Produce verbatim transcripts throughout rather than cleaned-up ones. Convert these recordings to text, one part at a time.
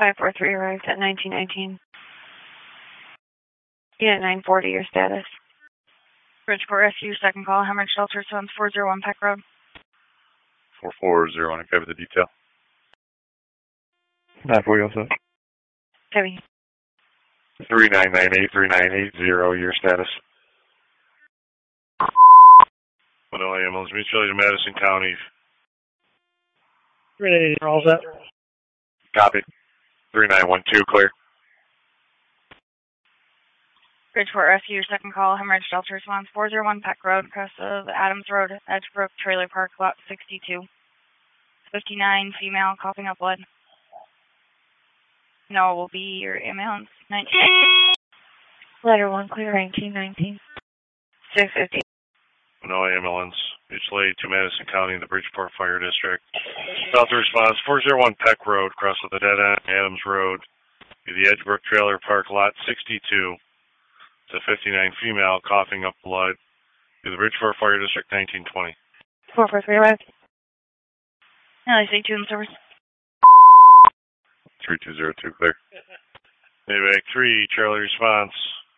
five four three arrived at nineteen nineteen. Unit nine forty, your status. Bridgeport S U, second call, Hemorrhage Shelter, Sons four zero one Peck Road. four four zero one, cover the detail. nine forty also. Heavy. three nine nine eight three nine eight zero, your status. Illinois ambulance, mutually to Madison County. three nine eight, all set. Copy. three nine one two, clear. Bridgeport S U, second call, Hemorrhage Shelter, response four zero one Peck Road, crest of Adams Road, Edgebrook Trailer Park, lot sixty-two. fifty-nine, female, coughing up blood. No, will be your ambulance. nineteen. Letter one, clear, nineteen nineteen. six fifty. Illinois ambulance, mutually to Madison County, the Bridgeport Fire District. Delta response four zero one Peck Road, cross of the dead end, Adams Road, to the Edgebrook Trailer Park, lot sixty-two. It's a fifty-nine female, coughing up blood, to the Bridgeport Fire District, nineteen twenty. four four three arrived. L A C two in service. three two zero two, clear. Maybank three, Charlie response.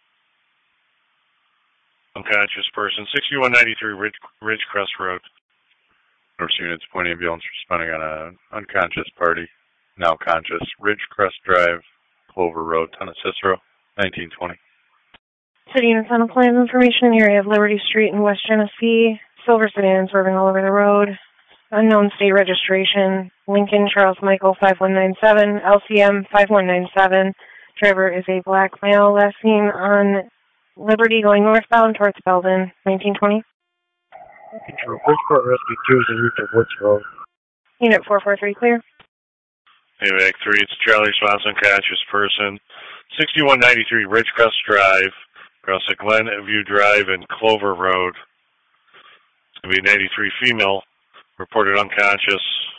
Unconscious person, sixty-one ninety-three Ridge, Ridgecrest Road. North units, point ambulance responding on an unconscious party, now conscious, Ridgecrest Drive, Clover Road, Town of Cicero, nineteen twenty. City units on a plan information, area of Liberty Street in West Genesee. Silver sedans swerving all over the road. Unknown state registration. Lincoln Charles Michael five one nine seven, L C M five one nine seven. Driver is a black male, last seen on Liberty going northbound towards Belden, nineteen twenty. Control, Bridgeport Rescue two is in route to Woods Road. Unit four four three, clear. Maybank three, it's Charlie response, unconscious person, sixty-one ninety-three Ridgecrest Drive, across the Glenview Drive and Clover Road. It's going to be an eighty-three female, reported unconscious.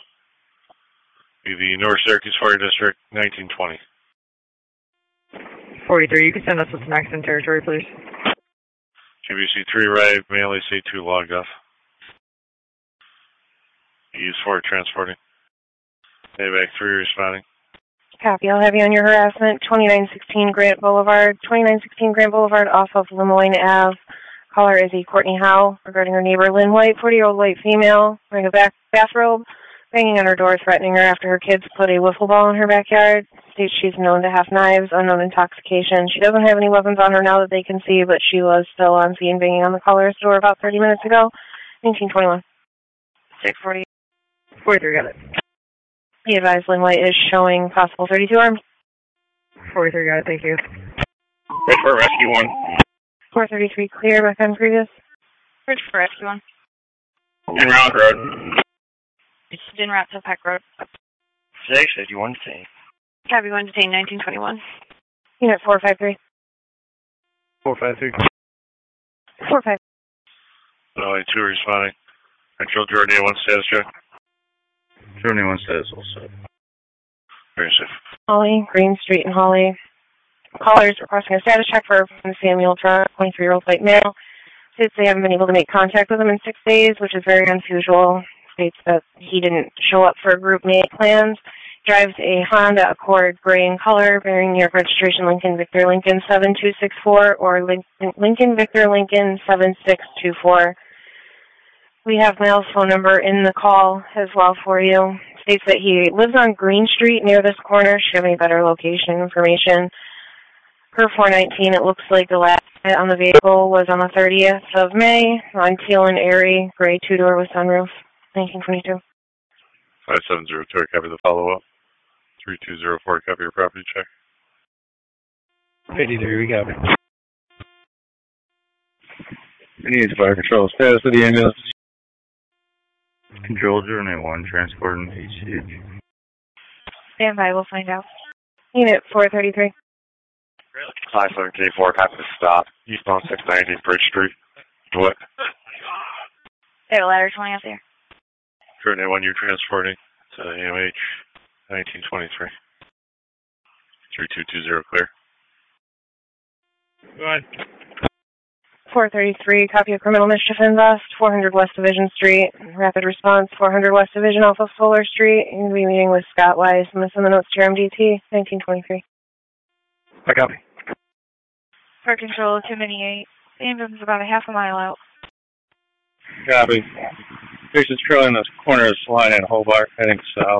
Be the North Syracuse Fire District, nineteen twenty. forty-three, you can send us with some accident territory, please. G B C three right, L A C two logged off. Use four transporting. Maybank three responding. Copy, I'll have you on your harassment. twenty-nine sixteen Grant Boulevard. twenty-nine sixteen Grant Boulevard off of Lemoyne Avenue. Caller is a Courtney Howe regarding her neighbor Lynn White, forty-year-old white female, wearing a back bathrobe, banging on her door, threatening her after her kids put a wiffle ball in her backyard. States she's known to have knives, unknown intoxication. She doesn't have any weapons on her now that they can see, but she was still on scene banging on the caller's door about thirty minutes ago. nineteen twenty-one. six forty. forty-three, got it. He advised Lynn White is showing possible thirty-two armed. forty-three, got it, thank you. Bridgeport Rescue one. four thirty-three, clear, back on previous. Bridgeport Rescue one. En route road. It's en route to Peck Road. six fifty-one, detain. Copy one, detain, nineteen twenty-one. Unit four five three. four five three. four five. Only two responding. Control Jordan A one status check. Jordan A one status also. Very safe. Holly, Green Street and Holly. Callers requesting a status check for Samuel Truck, twenty-three-year-old white male. States they haven't been able to make contact with him in six days, which is very unusual. States that he didn't show up for group mate plans. Drives a Honda Accord gray in color, bearing New York registration Lincoln Victor Lincoln seven two six four or Lincoln, Lincoln Victor Lincoln seven six two four. We have Mel's phone number in the call as well for you. States that he lives on Green Street near this corner. Should have any better location information. Per four nineteen, it looks like the last hit on the vehicle was on the thirtieth of May on Teal and Airy, gray two-door with sunroof, nineteen twenty-two. five seven zero two, copy the follow-up. three two zero four, copy your property check. fifty-three, we got it. We need fire control. Status of the ambulance. Control Jordan A one, transporting H C H. Stand by, we'll find out. Unit four thirty-three. five seven K four, copy the stop. Eastbound six ninety, Bridge Street. What? They have a ladder twenty up there. Jordan A one, you're transporting to A M H nineteen twenty-three. three two two zero, clear. Go ahead. four thirty-three, copy of criminal mischief invest, four hundred West Division Street. Rapid response, four hundred West Division off of Fuller Street. You're going to be meeting with Scott Wise. I'm going to send the notes to your M D T, nineteen twenty-three. I copy. For control, two eight. The ambulance's about a half a mile out. Copy. Patient's trailing the corner of Salina and Hobart, heading south.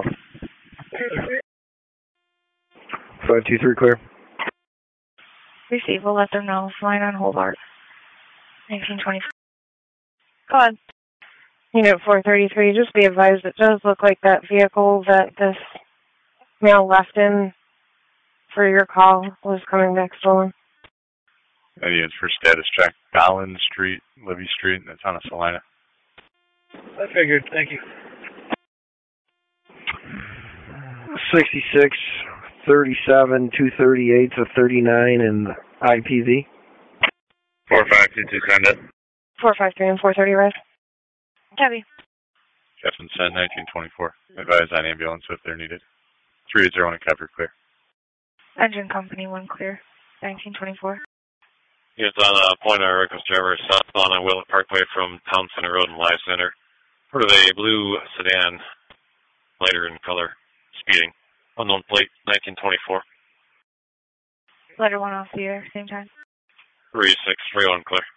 five two three, clear. Receive, we'll let them know. Flying on Hobart. nineteen twenty-four. Go ahead. Unit four thirty-three, just be advised, it does look like that vehicle that this male left in for your call was coming back stolen. That is for status check. Collins Street, Livy Street, that's on a Salina. I figured, thank you. sixty-six, thirty-seven, two thirty-eight to thirty-nine, and I P V. four five two two, send it. four five three and four thirty, res. Copy. Jefferson send nineteen twenty-four. Advise on ambulance if they're needed. three eight zero one, capture clear. Engine company, one clear. nineteen twenty-four. Yes, on a point on reckless driver southbound on Willett Parkway from Town Center Road and Live Center. Part of a blue sedan, lighter in color, speeding. Unknown plate, nineteen twenty-four. Letter one off the air, same time. three six three one, clear.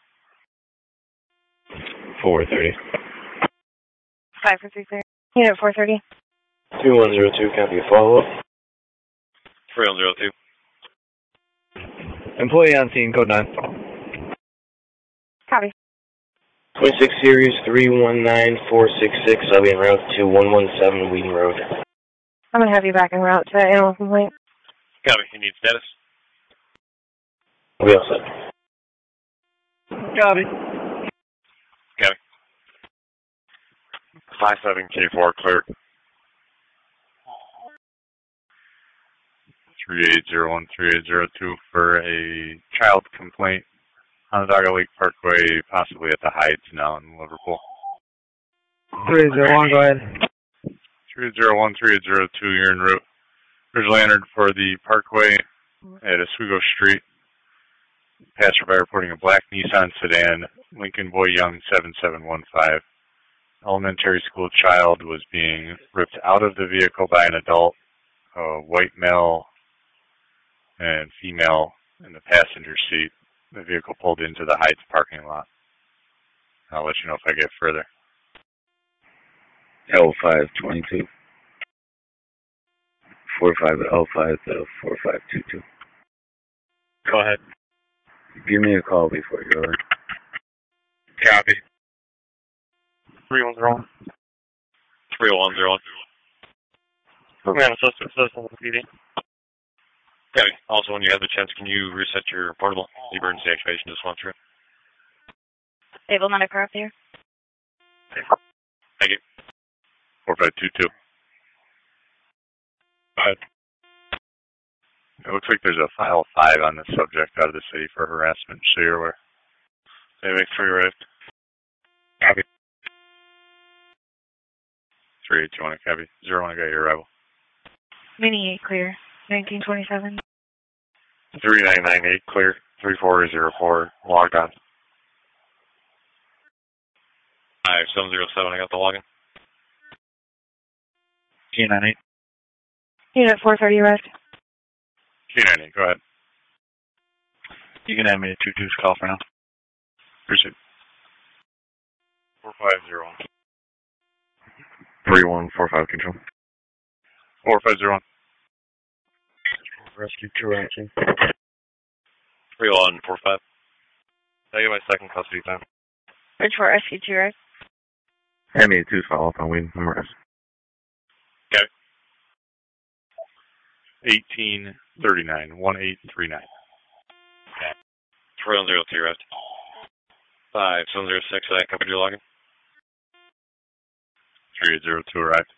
four thirty. five for three clear. Unit four thirty. two one zero two, copy, follow up. three one zero two. Employee on scene, code nine. Copy. twenty-six series three one nine four six six, I'll be en route to one one seven Wheaton Road. I'm going to have you back en route to animal complaint. Copy, you need status? I'll be all set. Copy. Copy. five seven K four, clear. three eight zero one, three eight zero two for a child complaint on Onondaga Lake Parkway, possibly at the Heights now in Liverpool. three eight zero one, go ahead. three eight zero one, three eight zero two, you're en route. Originally entered for the Parkway at Oswego Street. Passerby reporting a black Nissan sedan, Lincoln Boy Young seven seven one five. Elementary school child was being ripped out of the vehicle by an adult, a white male and female in the passenger seat. The vehicle pulled into the Heights parking lot. I'll let you know if I get further. L five twenty-two. four five L five to four five two two. Go ahead. Give me a call before you go in. Copy. three one zero one. three one zero one. Man, suspect says on the P D. Copy. Also, when you have the chance, can you reset your portable? The emergency activation just went through. Stable, not a car up there. Thank you. four five two two. Go ahead. It looks like there's a file five on the subject out of the city for harassment, so you're aware. They make three arrived. Copy. three eight two one, copy. zero one, I got your arrival. Mini eight clear. nineteen twenty-seven. three nine nine eight, clear. three four zero four, logged on. five seven zero seven, I got the login. K nine eight. Unit four thirty, res. K nine eight, go ahead. You can have me a two two's call for now. Proceed. four five zero one. three one four five, control. four five zero one. Rescue two ranching. three one four five. I get my second custody time. Bridge for S Q two, right? Hand me a two's follow up on Wheaton. I'm rest. Okay. eighteen thirty-nine, one eight three nine. Okay. three one zero two, rest. five seven zero six, I covered your login. three eight zero two arrived.